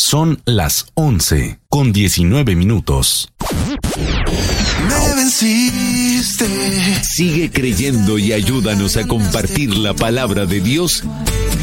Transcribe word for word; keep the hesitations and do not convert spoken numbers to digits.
Son las once con diecinueve minutos. Me venciste. Sigue creyendo y ayúdanos a compartir la palabra de Dios